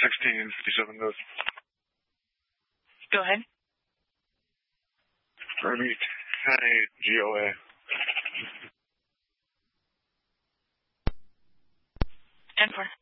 1657 North. Go ahead. Army 10-8 GOA. And for